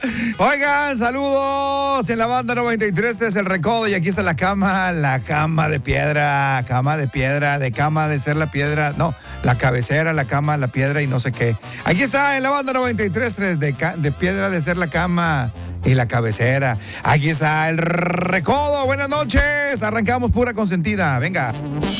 Oigan, saludos en la banda 93.3 El Recodo y aquí está la cama de piedra, de ser la piedra, no, la cabecera, la cama, la piedra y no sé qué. Aquí está en la banda 93.3 de piedra de ser la cama y la cabecera. Aquí está El Recodo, buenas noches, arrancamos pura consentida, venga.